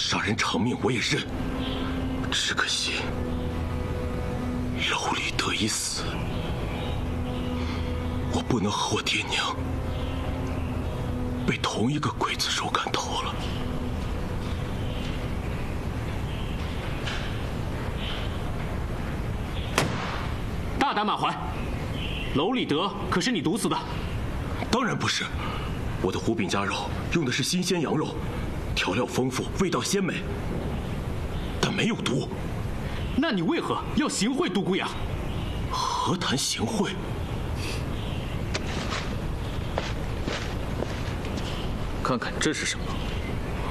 杀人偿命我也认，只可惜楼里得已死，我不能和我爹娘被同一个刽子手砍头了。 大胆满怀，楼里德可是你毒死的？ 当然不是，我的虎饼夹肉用的是新鲜羊肉，调料丰富，味道鲜美，但没有毒。 那你为何要行贿独孤养？ 何谈行贿？ 看看这是什么？